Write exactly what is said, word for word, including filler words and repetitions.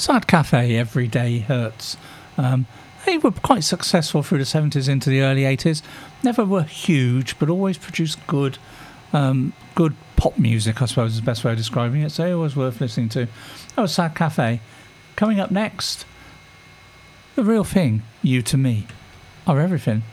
Sad Cafe, Every Day Hurts. Um, they were quite successful through the seventies into the early eighties. Never were huge, but always produced good um, good pop music, I suppose is the best way of describing it. So it was worth listening to. That was Sad Cafe. Coming up next, The Real Thing, You to Me, Are Everything.